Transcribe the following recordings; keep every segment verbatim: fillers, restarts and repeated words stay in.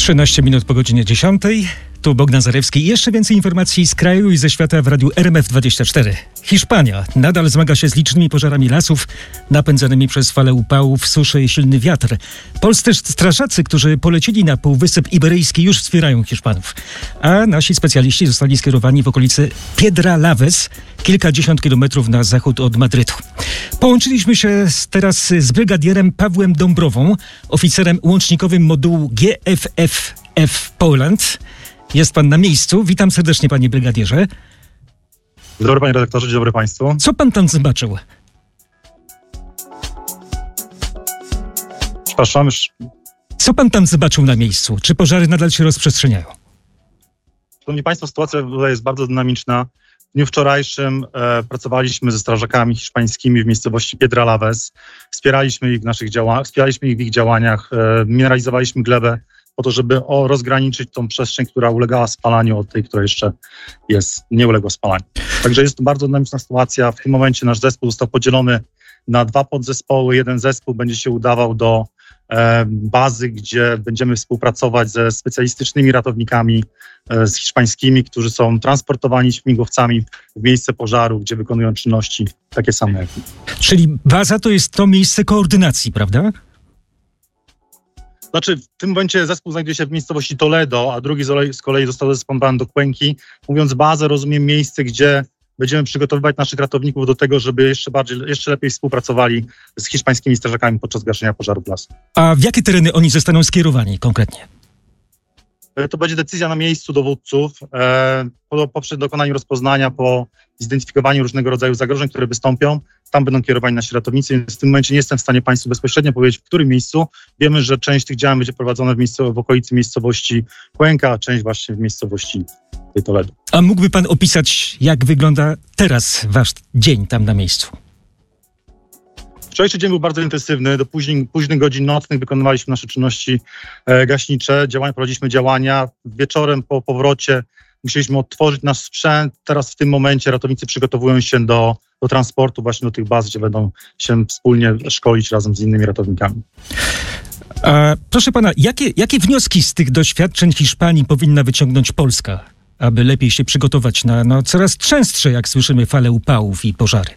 trzynaście minut po godzinie dziesiątej. Tu Bogdan Zarewski. Jeszcze więcej informacji z kraju i ze świata w radiu R M F dwadzieścia cztery. Hiszpania nadal zmaga się z licznymi pożarami lasów napędzanymi przez fale upałów, suszę i silny wiatr. Polscy strażacy, którzy polecili na Półwysep Iberyjski, już wspierają Hiszpanów. A nasi specjaliści zostali skierowani w okolicy Piedralaves, kilkadziesiąt kilometrów na zachód od Madrytu. Połączyliśmy się teraz z brygadierem Pawłem Dąbrową, oficerem łącznikowym modułu G F F F Poland. Jest pan na miejscu. Witam serdecznie, panie brygadierze. Dzień dobry, panie redaktorze, dzień dobry państwu. Co pan tam zobaczył? Przepraszam, już... Co pan tam zobaczył na miejscu? Czy pożary nadal się rozprzestrzeniają? Szanowni państwo, sytuacja tutaj jest bardzo dynamiczna. W dniu wczorajszym e, pracowaliśmy ze strażakami hiszpańskimi w miejscowości Piedralaves. Wspieraliśmy ich w naszych działaniach, wspieraliśmy ich w ich działaniach, e, mineralizowaliśmy glebę po to, żeby o, rozgraniczyć tą przestrzeń, która ulegała spalaniu od tej, która jeszcze jest, nie uległa spalaniu. Także jest to bardzo dynamiczna sytuacja. W tym momencie nasz zespół został podzielony na dwa podzespoły. Jeden zespół będzie się udawał do e, bazy, gdzie będziemy współpracować ze specjalistycznymi ratownikami e, z hiszpańskimi, którzy są transportowani śmigłowcami w miejsce pożaru, gdzie wykonują czynności takie same jak my. Czyli baza to jest to miejsce koordynacji, prawda? Znaczy, w tym momencie zespół znajduje się w miejscowości Toledo, a drugi z kolei został zespołowany do Cuenki. Mówiąc bazę, rozumiem miejsce, gdzie będziemy przygotowywać naszych ratowników do tego, żeby jeszcze bardziej, jeszcze lepiej współpracowali z hiszpańskimi strażakami podczas gaszenia pożarów lasu. A w jakie tereny oni zostaną skierowani konkretnie? To będzie decyzja na miejscu dowódców. E, po, poprzez dokonaniu rozpoznania, po zidentyfikowaniu różnego rodzaju zagrożeń, które wystąpią, tam będą kierowani nasi ratownicy. Więc w tym momencie nie jestem w stanie państwu bezpośrednio powiedzieć, w którym miejscu. Wiemy, że część tych działań będzie prowadzona w, miejscu, w okolicy miejscowości Cuenca, a część właśnie w miejscowości Toledo. A mógłby pan opisać, jak wygląda teraz wasz dzień tam na miejscu? Wczorajszy dzień był bardzo intensywny. Do późnych, późnych godzin nocnych wykonywaliśmy nasze czynności e, gaśnicze. Działania, prowadziliśmy działania. Wieczorem po powrocie musieliśmy odtworzyć nasz sprzęt. Teraz w tym momencie ratownicy przygotowują się do, do transportu właśnie do tych baz, gdzie będą się wspólnie szkolić razem z innymi ratownikami. A proszę pana, jakie, jakie wnioski z tych doświadczeń Hiszpanii powinna wyciągnąć Polska, aby lepiej się przygotować na no, coraz częstsze, jak słyszymy, fale upałów i pożary?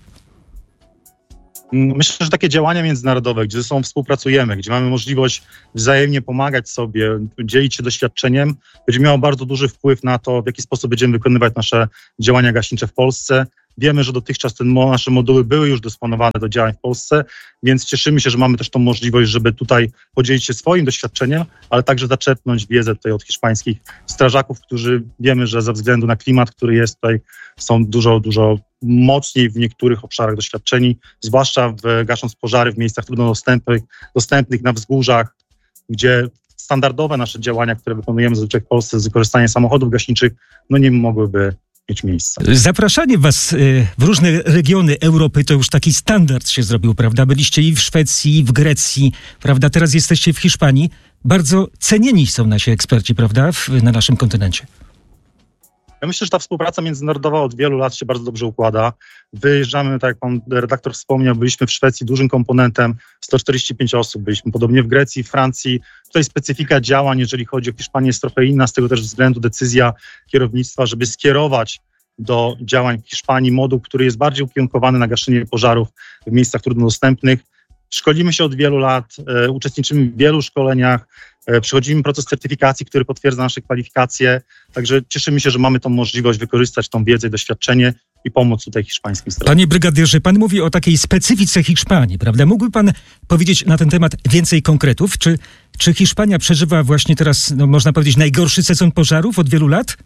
Myślę, że takie działania międzynarodowe, gdzie ze sobą współpracujemy, gdzie mamy możliwość wzajemnie pomagać sobie, dzielić się doświadczeniem, będzie miało bardzo duży wpływ na to, w jaki sposób będziemy wykonywać nasze działania gaśnicze w Polsce. Wiemy, że dotychczas te nasze moduły były już dysponowane do działań w Polsce, więc cieszymy się, że mamy też tą możliwość, żeby tutaj podzielić się swoim doświadczeniem, ale także zaczerpnąć wiedzę tutaj od hiszpańskich strażaków, którzy wiemy, że ze względu na klimat, który jest tutaj, są dużo, dużo mocniej w niektórych obszarach doświadczeni, zwłaszcza w, gasząc pożary w miejscach trudno dostępnych, dostępnych na wzgórzach, gdzie standardowe nasze działania, które wykonujemy zazwyczaj w Polsce z wykorzystaniem samochodów gaśniczych, no nie mogłyby mieć miejsca. Zapraszanie was w różne regiony Europy to już taki standard się zrobił, prawda? Byliście i w Szwecji, i w Grecji, prawda? Teraz jesteście w Hiszpanii. Bardzo cenieni są nasi eksperci, prawda? W, na naszym kontynencie. Ja myślę, że ta współpraca międzynarodowa od wielu lat się bardzo dobrze układa. Wyjeżdżamy, tak jak pan redaktor wspomniał, byliśmy w Szwecji dużym komponentem, sto czterdzieści pięć osób, byliśmy podobnie w Grecji, Francji. Tutaj specyfika działań, jeżeli chodzi o Hiszpanię, jest trochę inna, z tego też względu decyzja kierownictwa, żeby skierować do działań w Hiszpanii moduł, który jest bardziej ukierunkowany na gaszenie pożarów w miejscach trudno dostępnych. Szkolimy się od wielu lat, e, uczestniczymy w wielu szkoleniach, e, przechodzimy proces certyfikacji, który potwierdza nasze kwalifikacje, także cieszymy się, że mamy tą możliwość wykorzystać tą wiedzę i doświadczenie i pomóc tutaj hiszpańskim strażakom. Panie brygadierze, pan mówi o takiej specyfice Hiszpanii, prawda? Mógłby pan powiedzieć na ten temat więcej konkretów? Czy, czy Hiszpania przeżywa właśnie teraz, no, można powiedzieć, najgorszy sezon pożarów od wielu lat?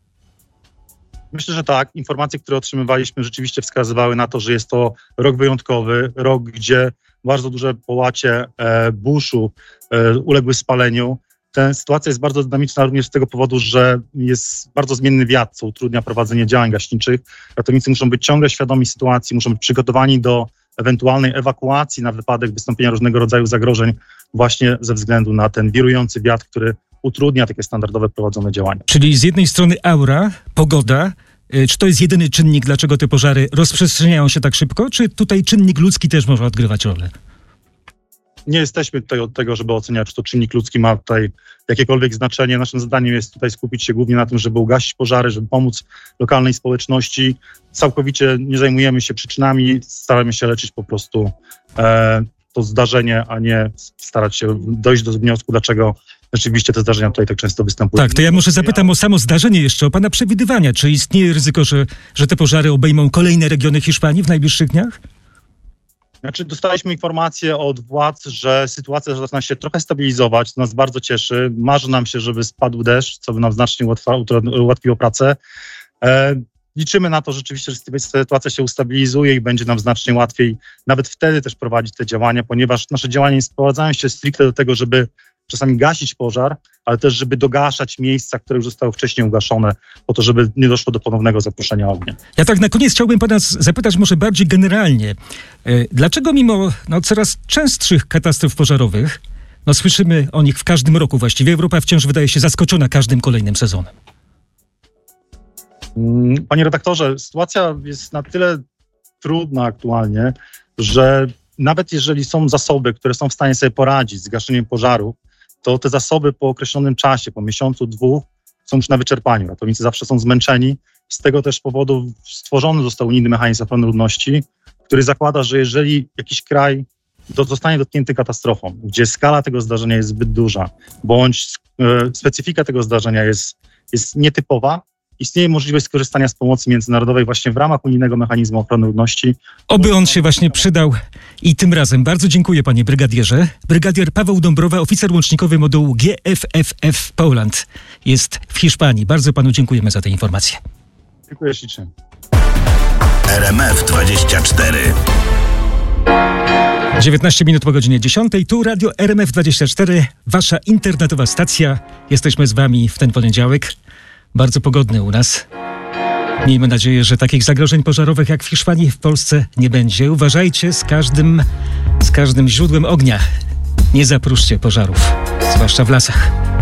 Myślę, że tak. Informacje, które otrzymywaliśmy, rzeczywiście wskazywały na to, że jest to rok wyjątkowy, rok, gdzie bardzo duże połacie e, buszu e, uległy spaleniu. Ta sytuacja jest bardzo dynamiczna również z tego powodu, że jest bardzo zmienny wiatr, co utrudnia prowadzenie działań gaśniczych. Ratownicy muszą być ciągle świadomi sytuacji, muszą być przygotowani do ewentualnej ewakuacji na wypadek wystąpienia różnego rodzaju zagrożeń właśnie ze względu na ten wirujący wiatr, który utrudnia takie standardowe prowadzone działania. Czyli z jednej strony aura, pogoda. Czy to jest jedyny czynnik, dlaczego te pożary rozprzestrzeniają się tak szybko, czy tutaj czynnik ludzki też może odgrywać rolę? Nie jesteśmy tutaj od tego, żeby oceniać, czy to czynnik ludzki ma tutaj jakiekolwiek znaczenie. Naszym zadaniem jest tutaj skupić się głównie na tym, żeby ugasić pożary, żeby pomóc lokalnej społeczności. Całkowicie nie zajmujemy się przyczynami, staramy się leczyć po prostu e, to zdarzenie, a nie starać się dojść do wniosku, dlaczego rzeczywiście te zdarzenia tutaj tak często występują. Tak, to ja może zapytam o samo zdarzenie jeszcze, o pana przewidywania. Czy istnieje ryzyko, że, że te pożary obejmą kolejne regiony Hiszpanii w najbliższych dniach? Znaczy, dostaliśmy informację od władz, że sytuacja zaczyna się trochę stabilizować, to nas bardzo cieszy. Marzy nam się, żeby spadł deszcz, co by nam znacznie ułatwa, ułatwiło pracę. E, liczymy na to rzeczywiście, że sytuacja się ustabilizuje i będzie nam znacznie łatwiej nawet wtedy też prowadzić te działania, ponieważ nasze działania nie sprowadzają się stricte do tego, żeby czasami gasić pożar, ale też żeby dogaszać miejsca, które już zostały wcześniej ugaszone, po to, żeby nie doszło do ponownego zaproszenia ognia. Ja tak na koniec chciałbym pana zapytać może bardziej generalnie. Dlaczego mimo no, coraz częstszych katastrof pożarowych, no słyszymy o nich w każdym roku właściwie, Europa wciąż wydaje się zaskoczona każdym kolejnym sezonem? Panie redaktorze, sytuacja jest na tyle trudna aktualnie, że nawet jeżeli są zasoby, które są w stanie sobie poradzić z gaszeniem pożaru, to te zasoby po określonym czasie, po miesiącu, dwóch, są już na wyczerpaniu. Ratownicy zawsze są zmęczeni. Z tego też powodu stworzony został unijny mechanizm ochrony ludności, który zakłada, że jeżeli jakiś kraj do, zostanie dotknięty katastrofą, gdzie skala tego zdarzenia jest zbyt duża, bądź e, specyfika tego zdarzenia jest, jest nietypowa, istnieje możliwość skorzystania z pomocy międzynarodowej właśnie w ramach unijnego mechanizmu ochrony ludności. Oby on się właśnie przydał i tym razem. Bardzo dziękuję panie brygadierze. Brygadier Paweł Dąbrowa, oficer łącznikowy modułu G F F F Poland, jest w Hiszpanii. Bardzo panu dziękujemy za te informacje. Dziękuję ślicznie. R M F dwadzieścia cztery. dziewiętnaście minut po godzinie dziesiątej. Tu Radio R M F dwadzieścia cztery, wasza internetowa stacja. Jesteśmy z wami w ten poniedziałek. Bardzo pogodny u nas. Miejmy nadzieję, że takich zagrożeń pożarowych jak w Hiszpanii w Polsce nie będzie. Uważajcie z każdym, z każdym źródłem ognia. Nie zapróżcie pożarów, zwłaszcza w lasach.